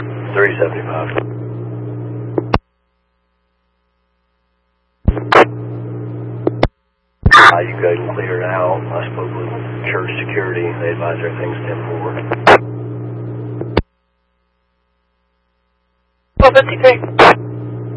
375. You go and clear it out. I spoke with church security. They advise everything's 10-4. 1253.